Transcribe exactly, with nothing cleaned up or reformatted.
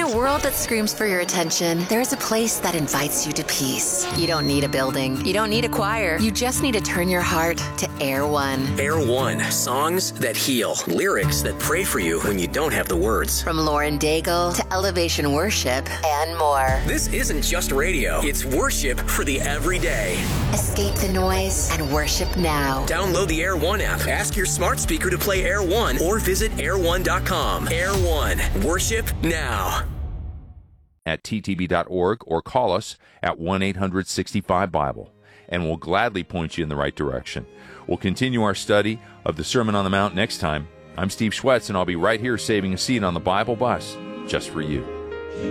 a world that screams for your attention, there's a place that invites you to peace. You don't need a building. You don't need a choir. You just need to turn your heart to Air One. Air One. Songs that heal. Lyrics that pray for you when you don't have the words. From Lauren Daigle to Elevation Worship and more. This isn't just radio. It's worship for the everyday. Escape the noise and worship now. Download the Air One app. Ask your smart speaker to play Air One or visit air one dot com. Air One. Worship now. At t t b dot org or call us at one eight hundred sixty-five Bible, and we'll gladly point you in the right direction. We'll continue our study of the Sermon on the Mount next time. I'm Steve Schwetz, and I'll be right here saving a seat on the Bible bus just for you.